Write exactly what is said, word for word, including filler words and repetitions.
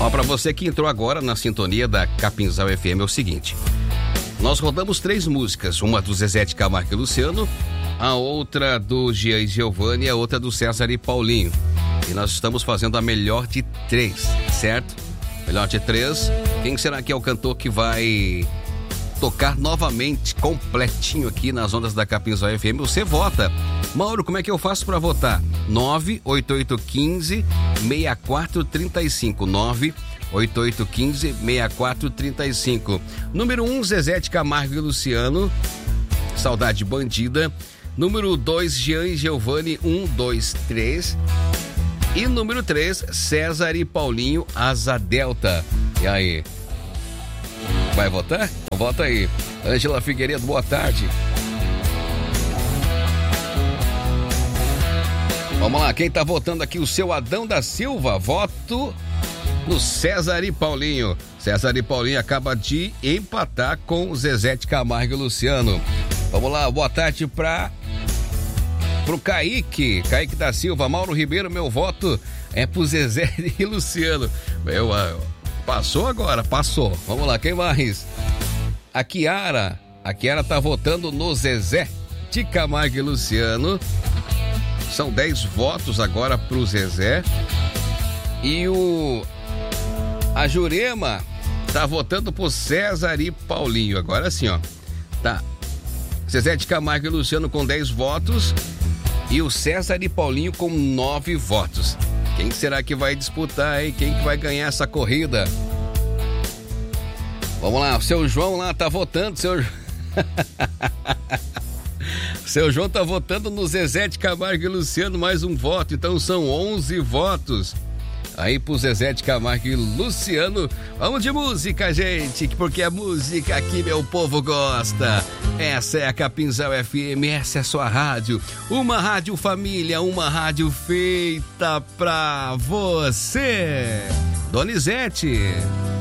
Ó, pra você que entrou agora na sintonia da Capinzal F M, é o seguinte. Nós rodamos três músicas, uma do Zezé de Camargo e Luciano, a outra do Jean e Giovanni e a outra do César e Paulinho. E nós estamos fazendo a melhor de três, certo? Melhor de três. Quem será que é o cantor que vai tocar novamente, completinho aqui nas ondas da Capinzal F M? Você vota. Mauro, como é que eu faço para votar? nove oito oito um cinco, seis quatro três cinco. nove oito oito um cinco, seis quatro três cinco. Número um, Zezé de Camargo e Luciano, Saudade Bandida. Número dois, Jean e Giovanni, um, dois, três. E número três, César e Paulinho, Asa Delta. E aí? Vai votar? Então vota aí. Ângela Figueiredo, boa tarde. Vamos lá, quem tá votando aqui? O seu Adão da Silva. Voto no César e Paulinho. César e Paulinho acaba de empatar com o Zezé de Camargo e Luciano. Vamos lá, boa tarde para pro Kaique, Kaique da Silva. Mauro Ribeiro, meu voto é pro Zezé e Luciano. Meu, passou agora, passou. Vamos lá, quem mais? A Kiara, a Kiara tá votando no Zezé de Camargo e Luciano. São dez votos agora pro Zezé. E o a Jurema tá votando pro César e Paulinho. Agora sim, ó. Tá. Zezé de Camargo e Luciano com dez votos. E o César e Paulinho com nove votos. Quem será que vai disputar, hein? Quem que vai ganhar essa corrida? Vamos lá, o seu João lá tá votando, seu... seu João tá votando no Zezé de Camargo e Luciano, mais um voto, então são onze votos. Aí pro Zezé de Camargo e Luciano. Vamos de música, gente, porque a música aqui meu povo gosta. Essa é a Capinzal F M, essa é a sua rádio. Uma rádio família, uma rádio feita pra você. Donizete.